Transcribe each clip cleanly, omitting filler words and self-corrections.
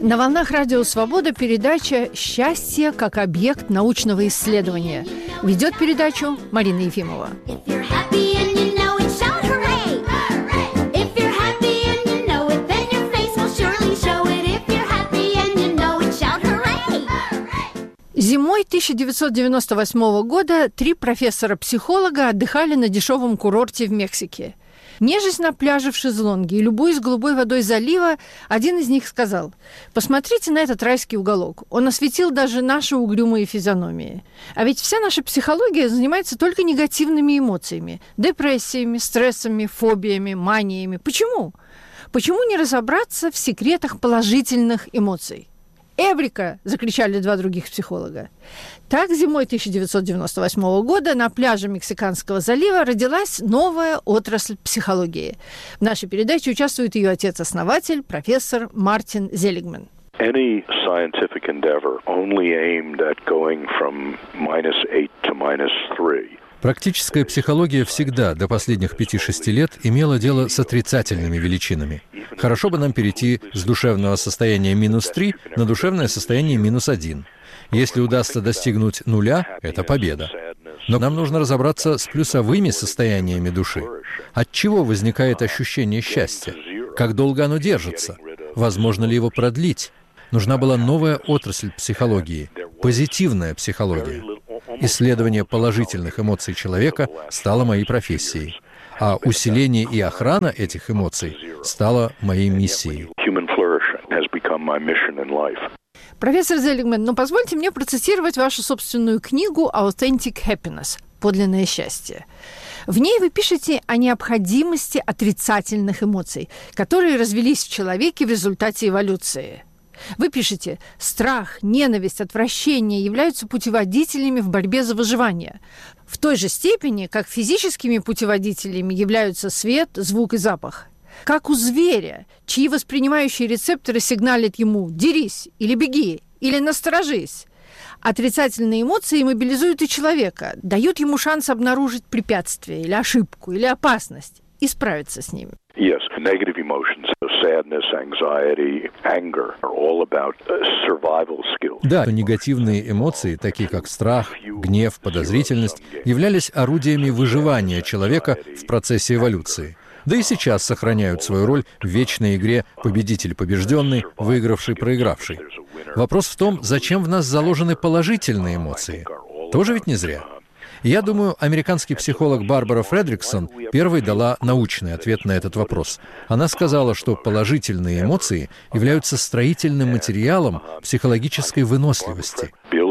На волнах Радио Свобода передача «Счастье как объект научного исследования». Ведет передачу Марина Ефимова. Зимой 1998 года 3 профессора-психолога отдыхали на дешевом курорте в Мексике. Нежесть на пляже в шезлонге и любуясь голубой водой залива, один из них сказал: «Посмотрите на этот райский уголок. Он осветил даже наши угрюмые физиономии. А ведь вся наша психология занимается только негативными эмоциями, депрессиями, стрессами, фобиями, маниями. Почему? Почему не разобраться в секретах положительных эмоций?» «Эврика!» – закричали 2 других психолога. Так, зимой 1998 года на пляже Мексиканского залива родилась новая отрасль психологии. В нашей передаче участвует ее отец-основатель, профессор Мартин Зелигман. Any scientific endeavor only aimed at going from -8 to -3. Практическая психология всегда до последних 5-6 лет имела дело с отрицательными величинами. Хорошо бы нам перейти с душевного состояния -3 на душевное состояние -1. Если удастся достигнуть 0, это победа. Но нам нужно разобраться с плюсовыми состояниями души. От чего возникает ощущение счастья? Как долго оно держится? Возможно ли его продлить? Нужна была новая отрасль психологии – позитивная психология. Исследование положительных эмоций человека стало моей профессией, а усиление и охрана этих эмоций стало моей миссией. Профессор Зелигман, но позвольте мне процитировать вашу собственную книгу «Authentic Happiness» – «Подлинное счастье». В ней вы пишете о необходимости отрицательных эмоций, которые развились в человеке в результате эволюции. Вы пишете: страх, ненависть, отвращение являются путеводителями в борьбе за выживание. В той же степени, как физическими путеводителями являются свет, звук и запах. Как у зверя, чьи воспринимающие рецепторы сигналят ему «дерись» или «беги» или «насторожись». Отрицательные эмоции мобилизуют и человека, дают ему шанс обнаружить препятствие или ошибку, или опасность и справиться с ними. Yes, negative emotions, sadness, anxiety, anger are all about survival skills. Да, негативные эмоции, такие как страх, гнев, подозрительность, являлись орудиями выживания человека в процессе эволюции. Да и сейчас сохраняют свою роль в вечной игре победитель-побежденный, выигравший-проигравший. Вопрос в том, зачем в нас заложены положительные эмоции. Тоже ведь не зря. Я думаю, американский психолог Барбара Фредриксон первой дала научный ответ на этот вопрос. Она сказала, что положительные эмоции являются строительным материалом психологической выносливости.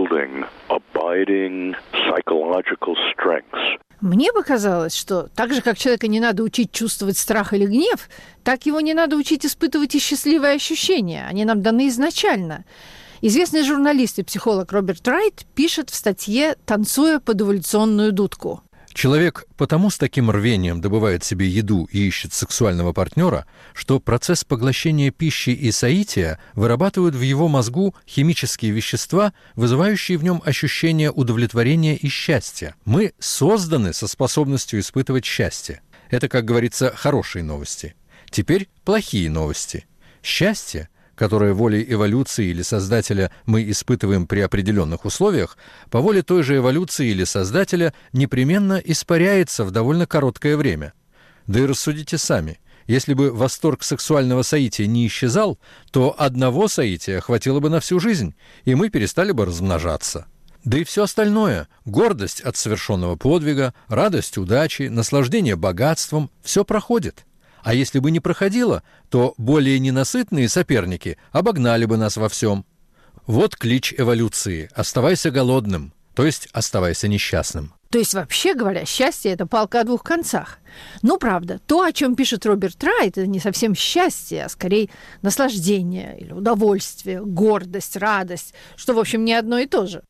Мне показалось, что так же, как человека не надо учить чувствовать страх или гнев, так его не надо учить испытывать и счастливые ощущения. Они нам даны изначально. Известный журналист и психолог Роберт Райт пишет в статье «Танцуя под эволюционную дудку». Человек потому с таким рвением добывает себе еду и ищет сексуального партнера, что процесс поглощения пищи и соития вырабатывают в его мозгу химические вещества, вызывающие в нем ощущение удовлетворения и счастья. Мы созданы со способностью испытывать счастье. Это, как говорится, хорошие новости. Теперь плохие новости. Счастье, которое волей эволюции или Создателя мы испытываем при определенных условиях, по воле той же эволюции или Создателя непременно испаряется в довольно короткое время. Да и рассудите сами. Если бы восторг сексуального соития не исчезал, то одного соития хватило бы на всю жизнь, и мы перестали бы размножаться. Да и все остальное – гордость от совершенного подвига, радость удачи, наслаждение богатством – все проходит. А если бы не проходило, то более ненасытные соперники обогнали бы нас во всем. Вот клич эволюции – оставайся голодным, то есть оставайся несчастным. То есть, вообще говоря, счастье – это палка о 2 концах. Ну, правда, то, о чем пишет Роберт Райт, это не совсем счастье, а скорее наслаждение или удовольствие, гордость, радость, что, в общем, не одно и то же.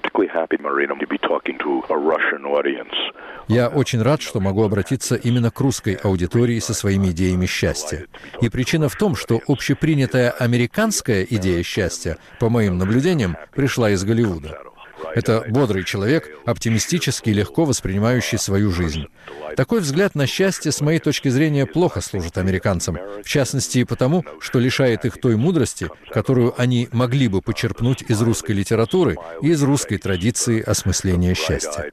Я очень рад, что могу обратиться именно к русской аудитории со своими идеями счастья. И причина в том, что общепринятая американская идея счастья, по моим наблюдениям, пришла из Голливуда. Это бодрый человек, оптимистически и легко воспринимающий свою жизнь. Такой взгляд на счастье, с моей точки зрения, плохо служит американцам. В частности, и потому, что лишает их той мудрости, которую они могли бы почерпнуть из русской литературы и из русской традиции осмысления счастья.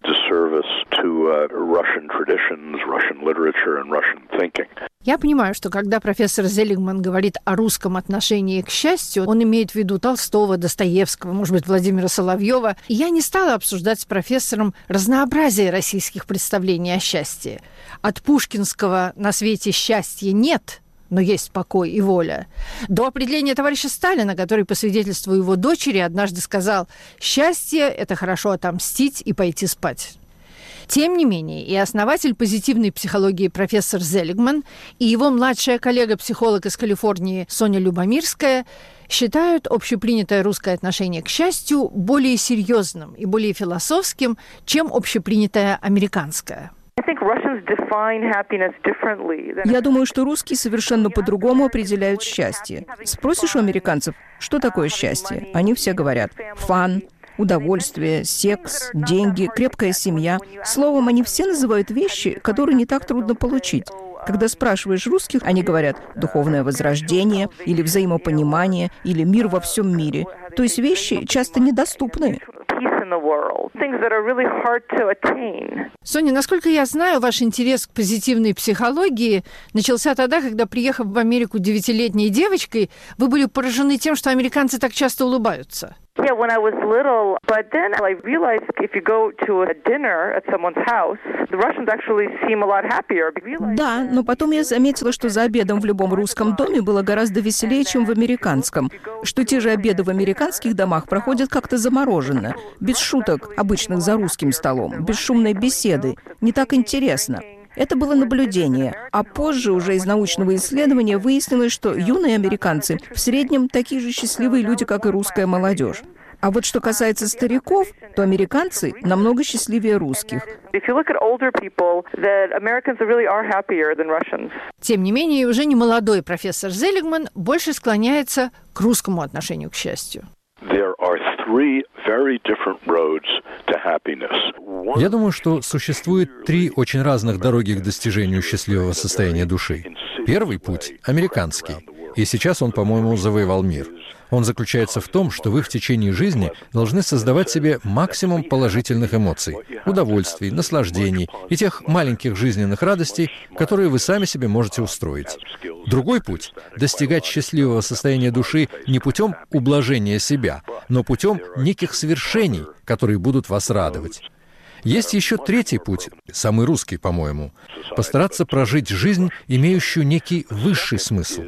Я понимаю, что когда профессор Зелигман говорит о русском отношении к счастью, он имеет в виду Толстого, Достоевского, может быть, Владимира Соловьева. И я не стала обсуждать с профессором разнообразие российских представлений о счастье. От пушкинского «на свете счастья нет», но есть покой и воля, до определения товарища Сталина, который, по свидетельству его дочери, однажды сказал: «Счастье – это хорошо отомстить и пойти спать». Тем не менее, и основатель позитивной психологии профессор Зелигман, и его младшая коллега-психолог из Калифорнии Соня Любомирская считают общепринятое русское отношение к счастью более серьезным и более философским, чем общепринятое американское. Я думаю, что русские совершенно по-другому определяют счастье. Спросишь у американцев, что такое счастье? Они все говорят «фан», удовольствие, секс, деньги, крепкая семья. Словом, они все называют вещи, которые не так трудно получить. Когда спрашиваешь русских, они говорят «духовное возрождение» или «взаимопонимание» или «мир во всем мире». То есть вещи часто недоступны. Соня, насколько я знаю, ваш интерес к позитивной психологии начался тогда, когда, приехав в Америку 9-летней девочкой, вы были поражены тем, что американцы так часто улыбаются. Yeah, when I was little, but then I realized if you go to a dinner at someone's house, the Russians actually seem a lot happier. Да, но потом я заметила, что за обедом в любом русском доме было гораздо веселее, чем в американском. Что те же обеды в американских домах проходят как-то замороженно, без шуток, обычных за русским столом, без шумной беседы. Не так интересно. Это было наблюдение. А позже уже из научного исследования выяснилось, что юные американцы в среднем такие же счастливые люди, как и русская молодежь. А вот что касается стариков, то американцы намного счастливее русских. Тем не менее, уже не молодой профессор Зелигман больше склоняется к русскому отношению к счастью. Я думаю, что существует 3 очень разных дороги к достижению счастливого состояния души. Первый путь – американский, и сейчас он, по-моему, завоевал мир. Он заключается в том, что вы в течение жизни должны создавать себе максимум положительных эмоций, удовольствий, наслаждений и тех маленьких жизненных радостей, которые вы сами себе можете устроить. Другой путь – достигать счастливого состояния души не путем ублажения себя, но путем неких свершений, которые будут вас радовать. Есть еще третий путь, самый русский, по-моему – постараться прожить жизнь, имеющую некий высший смысл.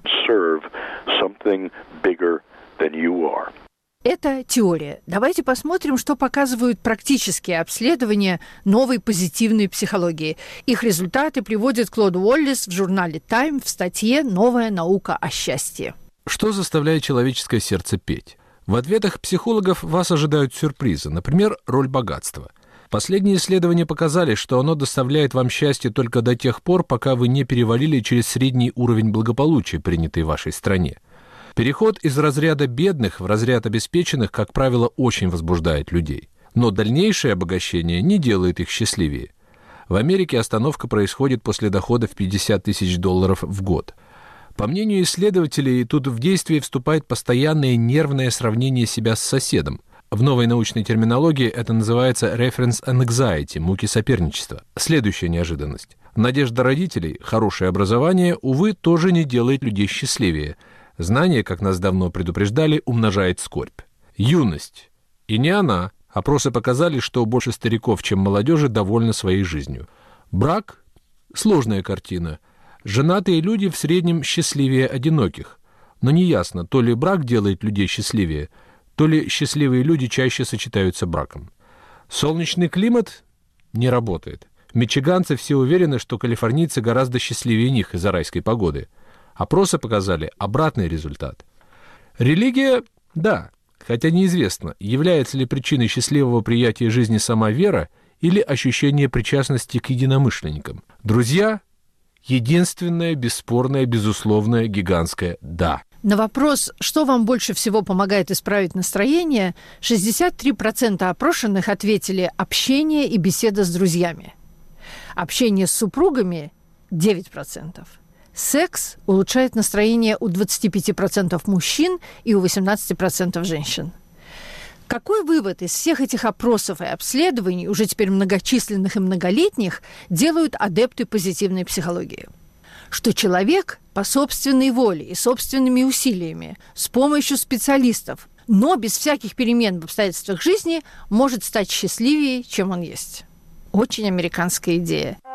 Это теория. Давайте посмотрим, что показывают практические обследования новой позитивной психологии. Их результаты приводит Клод Уоллес в журнале Time в статье «Новая наука о счастье». Что заставляет человеческое сердце петь? В ответах психологов вас ожидают сюрпризы, например, роль богатства. Последние исследования показали, что оно доставляет вам счастье только до тех пор, пока вы не перевалили через средний уровень благополучия, принятый в вашей стране. Переход из разряда бедных в разряд обеспеченных, как правило, очень возбуждает людей. Но дальнейшее обогащение не делает их счастливее. В Америке остановка происходит после дохода в $50 тысяч в год. По мнению исследователей, тут в действие вступает постоянное нервное сравнение себя с соседом. В новой научной терминологии это называется reference anxiety, муки соперничества. Следующая неожиданность. Надежда родителей, хорошее образование, увы, тоже не делает людей счастливее. Знание, как нас давно предупреждали, умножает скорбь. Юность. И не она. Опросы показали, что больше стариков, чем молодежи, довольны своей жизнью. Брак – сложная картина. Женатые люди в среднем счастливее одиноких. Но неясно, то ли брак делает людей счастливее, то ли счастливые люди чаще сочетаются браком. Солнечный климат не работает. Мичиганцы все уверены, что калифорнийцы гораздо счастливее них из-за райской погоды. Опросы показали обратный результат. Религия – да, хотя неизвестно, является ли причиной счастливого приятия жизни сама вера или ощущение причастности к единомышленникам. Друзья – единственное, бесспорное, безусловное, гигантское «да». На вопрос, что вам больше всего помогает исправить настроение, 63% опрошенных ответили общение и беседа с друзьями. Общение с супругами – 9%. Секс улучшает настроение у 25% мужчин и у 18% женщин. Какой вывод из всех этих опросов и обследований, уже теперь многочисленных и многолетних, делают адепты позитивной психологии? Что человек по собственной воле и собственными усилиями, с помощью специалистов, но без всяких перемен в обстоятельствах жизни, может стать счастливее, чем он есть. Очень американская идея.